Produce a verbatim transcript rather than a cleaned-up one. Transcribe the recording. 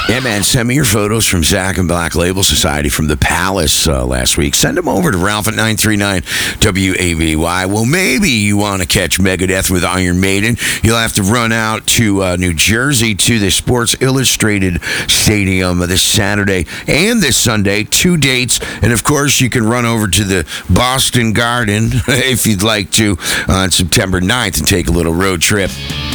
Yeah, man, send me your photos from Zach and Black Label Society from the Palace uh, last week. Send them over to Ralph at nine three nine W A V Y. Well, maybe you want to catch Megadeth with Iron Maiden. You'll have to run out to uh, New Jersey to the Sports Illustrated Stadium this Saturday and this Sunday. Two dates. And, of course, you can run over to the Boston Garden if you'd like to on September ninth and take a little road trip.